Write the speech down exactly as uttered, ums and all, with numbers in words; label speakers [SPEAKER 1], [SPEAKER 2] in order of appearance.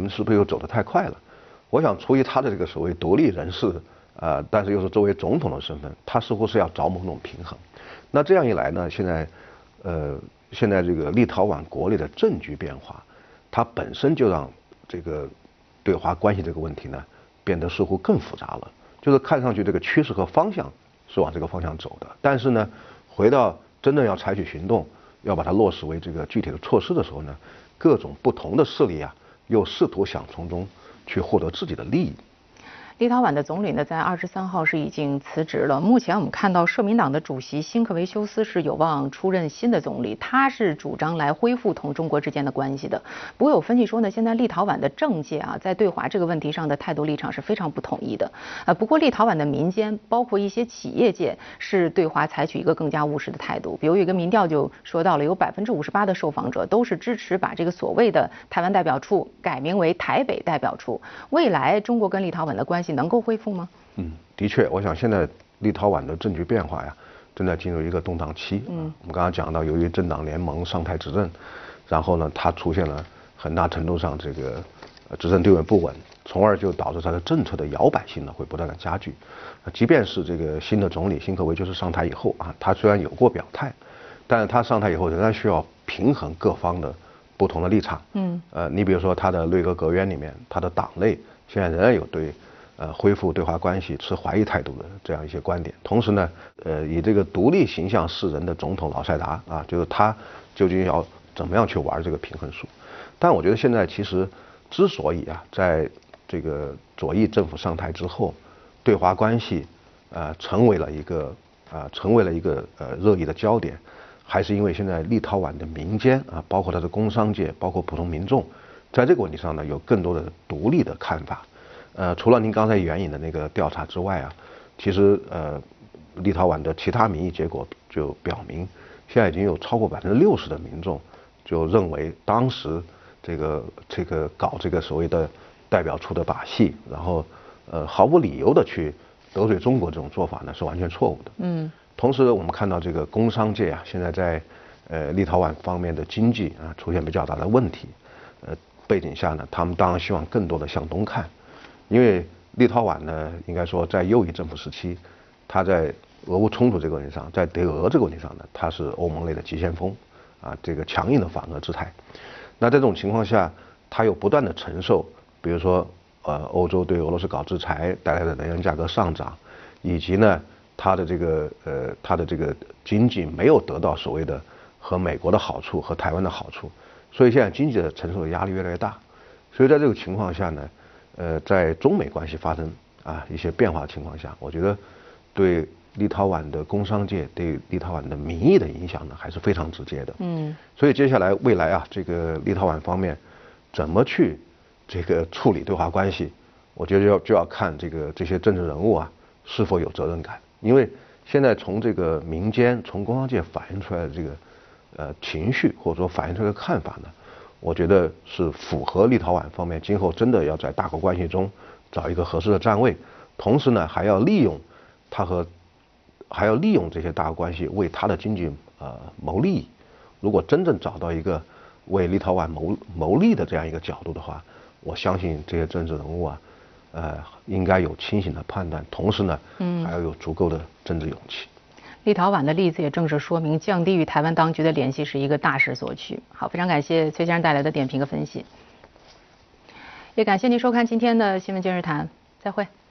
[SPEAKER 1] 们是不是又走得太快了？我想，出于他的这个所谓独立人士，呃，但是又是作为总统的身份，他似乎是要找某种平衡。那这样一来呢，现在，呃，现在这个立陶宛国内的政局变化，它本身就让这个对华关系这个问题呢，变得似乎更复杂了。就是看上去这个趋势和方向是往这个方向走的，但是呢，回到真正要采取行动，要把它落实为这个具体的措施的时候呢，各种不同的势力啊，又试图想从中去获得自己的利益。
[SPEAKER 2] 立陶宛的总理呢，在二十三号是已经辞职了。目前我们看到，社民党的主席辛克维修斯是有望出任新的总理，他是主张来恢复同中国之间的关系的。不过有分析说呢，现在立陶宛的政界啊，在对华这个问题上的态度立场是非常不统一的。呃，不过立陶宛的民间，包括一些企业界，是对华采取一个更加务实的态度。比如有一个民调就说到了，有百分之五十八的受访者都是支持把这个所谓的台湾代表处改名为台北代表处。未来中国跟立陶宛的关系能够恢复吗？
[SPEAKER 1] 嗯，的确，我想现在立陶宛的政局变化呀，正在进入一个动荡期。嗯，我们刚刚讲到，由于政党联盟上台执政，然后呢，它出现了很大程度上这个执政地位不稳，从而就导致它的政策的摇摆性呢会不断的加剧。即便是这个新的总理辛克维修斯上台以后啊，他虽然有过表态，但是他上台以后仍然需要平衡各方的不同的立场。嗯，呃，你比如说他的内阁阁员里面，他的党内现在仍然有对呃恢复对华关系持怀疑态度的这样一些观点。同时呢，呃，以这个独立形象示人的总统老塞达啊，就是他究竟要怎么样去玩这个平衡术？但我觉得现在其实之所以啊，在这个左翼政府上台之后，对华关系呃成为了一个啊、呃、成为了一个呃热议的焦点，还是因为现在立陶宛的民间啊，包括它的工商界，包括普通民众，在这个问题上呢，有更多的独立的看法。呃，除了您刚才援引的那个调查之外啊，其实呃，立陶宛的其他民意结果就表明，现在已经有超过百分之六十的民众就认为当时这个这个搞这个所谓的代表处的把戏，然后呃毫无理由的去得罪中国这种做法呢是完全错误的。嗯。同时我们看到这个工商界啊，现在在呃立陶宛方面的经济啊出现比较大的问题，呃背景下呢，他们当然希望更多的向东看。因为立陶宛呢，应该说在右翼政府时期，它在俄乌冲突这个问题上，在对俄这个问题上呢，它是欧盟内的急先锋，啊，这个强硬的反俄姿态。那在这种情况下，它又不断的承受，比如说呃，欧洲对俄罗斯搞制裁带来的能源价格上涨，以及呢，它的这个呃，它的这个经济没有得到所谓的和美国的好处和台湾的好处，所以现在经济的承受的压力越来越大。所以在这个情况下呢，呃，在中美关系发生啊一些变化的情况下，我觉得对立陶宛的工商界、对立陶宛的民意的影响呢，还是非常直接的。嗯，所以接下来未来啊，这个立陶宛方面怎么去这个处理对华关系，我觉得要就要看这个这些政治人物啊是否有责任感，因为现在从这个民间、从工商界反映出来的这个呃情绪或者说反映出来的看法呢，我觉得是符合立陶宛方面今后真的要在大国关系中找一个合适的站位，同时呢还要利用它和还要利用这些大国关系为它的经济呃谋利益。如果真正找到一个为立陶宛谋谋利的这样一个角度的话，我相信这些政治人物啊，呃，应该有清醒的判断，同时呢，嗯，还要有足够的政治勇气。
[SPEAKER 2] 立陶宛的例子也正是说明，降低与台湾当局的联系是一个大势所趋。好，非常感谢崔先生带来的点评和分析，也感谢您收看今天的新闻今日谈，再会。